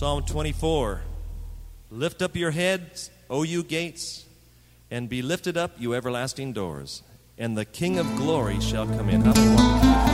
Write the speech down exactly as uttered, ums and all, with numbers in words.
Psalm twenty-four. Lift up your heads, O you gates, and be lifted up, you everlasting doors, and the King of glory shall come in. How many want